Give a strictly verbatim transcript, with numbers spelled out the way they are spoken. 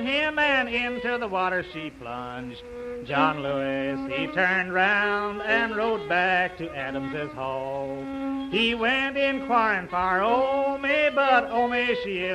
him, and into the water she plunged. John Lewis, he turned round and rode back to Adams's hall. He went inquiring for Omi, but Omi, she